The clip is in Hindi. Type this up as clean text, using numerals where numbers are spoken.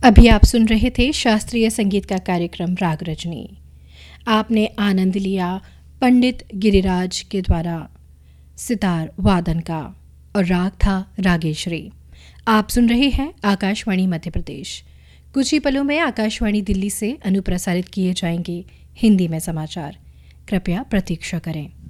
अभी आप सुन रहे थे शास्त्रीय संगीत का कार्यक्रम राग रजनी। आपने आनंद लिया पंडित गिरिराज के द्वारा सितार वादन का और राग था रागेश्वरी। आप सुन रहे हैं आकाशवाणी मध्य प्रदेश। कुछ ही पलों में आकाशवाणी दिल्ली से अनुप्रसारित किए जाएंगे हिंदी में समाचार। कृपया प्रतीक्षा करें।